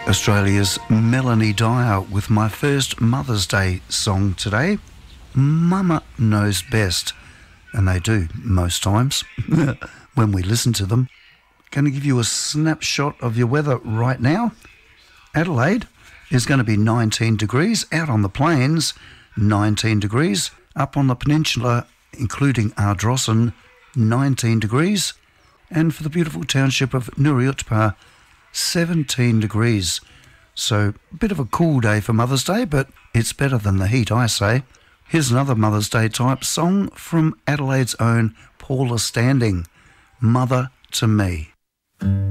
Australia's Melanie Dyer with my first Mother's Day song today. Mama knows best, and they do most times when we listen to them. Going to give you a snapshot of your weather right now. Adelaide is going to be 19 degrees, out on the plains 19 degrees, up on the peninsula including Ardrossan 19 degrees, and for the beautiful township of Nurriutpa 17 degrees. So a bit of a cool day for Mother's Day, but it's better than the heat, I say. Here's another Mother's Day type song from Adelaide's own Paula Standing, Mother to Me.